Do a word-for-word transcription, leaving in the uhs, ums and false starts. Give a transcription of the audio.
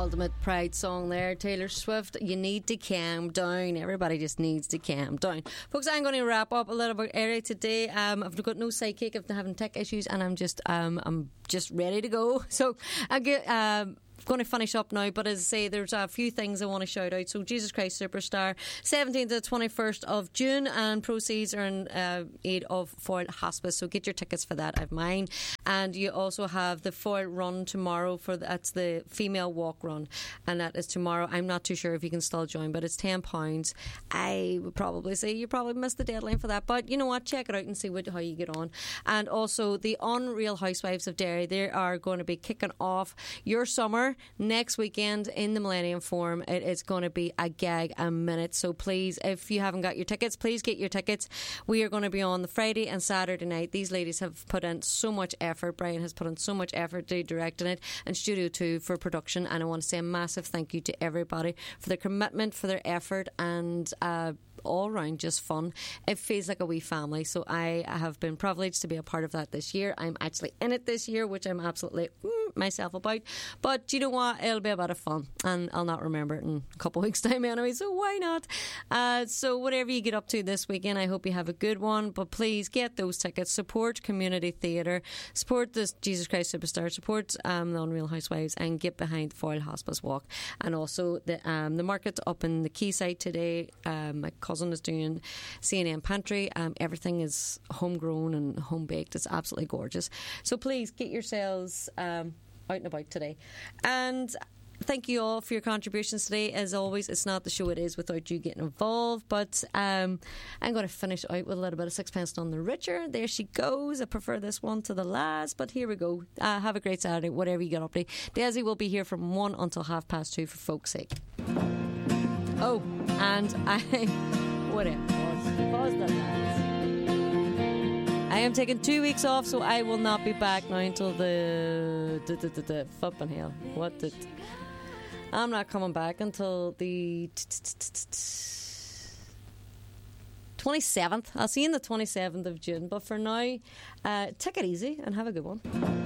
Ultimate pride song there, Taylor Swift. You need to calm down. Everybody just needs to calm down. Folks, I'm going to wrap up a little bit early today. Um, I've got no sidekick. I've been having tech issues, and I'm just um, I'm just ready to go. So I get. Um, going to finish up now, but as I say, there's a few things I want to shout out. So Jesus Christ Superstar, seventeenth to twenty-first of June, and proceeds are in uh, aid of Foyle Hospice, so get your tickets for that. I have mine. And you also have the Foyle Run tomorrow, for the, that's the female walk run, and that is tomorrow. I'm not too sure if you can still join, but it's ten pounds. I would probably say you probably missed the deadline for that, but you know what, check it out and see what, how you get on. And also the Unreal Housewives of Derry, they are going to be kicking off your summer next weekend in the Millennium Forum. It is going to be a gag a minute, so please, if you haven't got your tickets, please get your tickets. We are going to be on the Friday and Saturday night. These ladies have put in so much effort. Brian has put in so much effort to directing it, and Studio two for production, and I want to say a massive thank you to everybody for their commitment, for their effort, and uh all round just fun. It feels like a wee family, so I have been privileged to be a part of that this year. I'm actually in it this year, which I'm absolutely mm, myself about, but you know what, it'll be a bit of fun, and I'll not remember it in a couple of weeks time anyway, so why not? Uh, so whatever you get up to this weekend, I hope you have a good one, but please get those tickets, support community theatre, support the Jesus Christ Superstar, support um, the Unreal Housewives, and get behind the Foyle Hospice Walk. And also the um, the market up in the quayside today. um, my cousin is doing C and M Pantry. Um, everything is homegrown and home baked. It's absolutely gorgeous. So please get yourselves um, out and about today. And thank you all for your contributions today. As always, it's not the show it is without you getting involved. But um, I'm going to finish out with a little bit of Sixpence None the Richer. There she goes. I prefer this one to the last, but here we go. Uh, have a great Saturday, whatever you get up to. Desi will be here from one until half past two for folks' sake. Oh, and I... whatever. Pause the lights. I am taking two weeks off, so I will not be back now until the... the, the, the, the flipping hell. What the... I'm not coming back until the twenty-seventh. I'll see you on the twenty-seventh of June. But for now, uh, take it easy and have a good one.